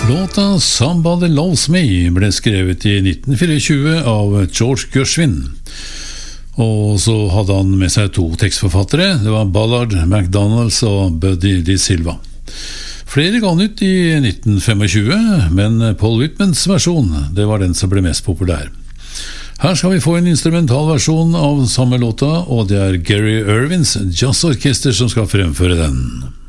Låta Somebody Loves Me ble skrevet i 1924 av George Gershwin. Og så hadde han med seg to tekstforfattere. Det var Ballard McDonalds og Buddy Di Silva. Flere ga den ut i 1925, men Paul Whitmans versjon, det var den som ble mest populær. Her skal vi få en instrumentalversjon av samme låta, og det er Gary Irvins jazzorkester som skal fremføre den.